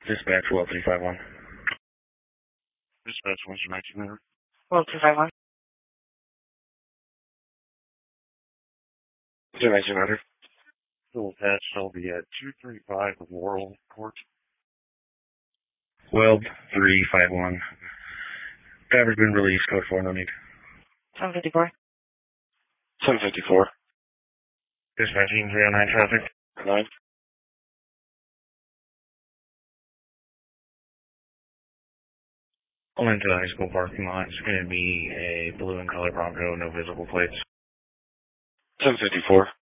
Dispatch, well 351. Dispatch, what's your 1900? Well, 251. What's your 1900? Still attached, I'll be at 235 Laurel Court. Well 351. Driver's been released, code 4, no need. 754. 754. Dispatching 309 traffic. 9. I'll into the high school parking lot. It's going to be a blue and color Bronco, no visible plates. 754.